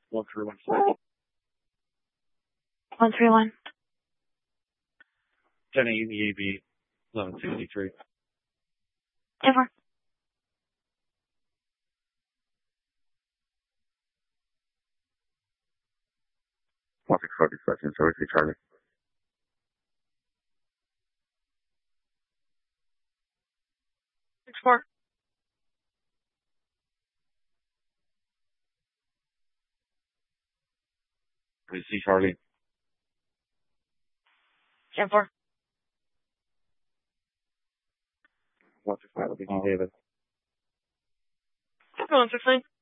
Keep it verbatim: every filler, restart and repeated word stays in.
One three one six. One three one. Ten eight E A B. Eleven sixty three. Ten four. One six forty seconds. Sorry, Charlie. Six four. We see Charlie. Ten four. One six nine. David. One six nine.